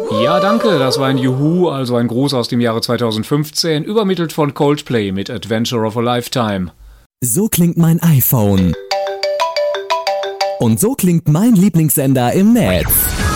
Ja, danke, das war ein Juhu, also ein Gruß aus dem Jahre 2015, übermittelt von Coldplay mit Adventure of a Lifetime. So klingt mein iPhone. Und so klingt mein Lieblingssender im Netz.